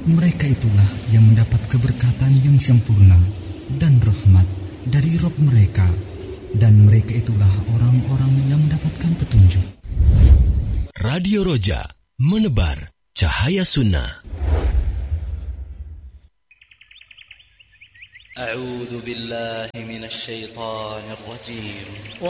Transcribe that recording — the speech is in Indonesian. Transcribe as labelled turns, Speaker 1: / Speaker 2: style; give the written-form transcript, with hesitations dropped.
Speaker 1: Mereka itulah yang mendapat keberkatan yang sempurna dan rahmat dari Rabb mereka, dan mereka itulah orang-orang yang mendapatkan petunjuk.
Speaker 2: Radio Roja, menebar cahaya sunnah.
Speaker 3: A'udzu billahi minasy syaithanir rajim.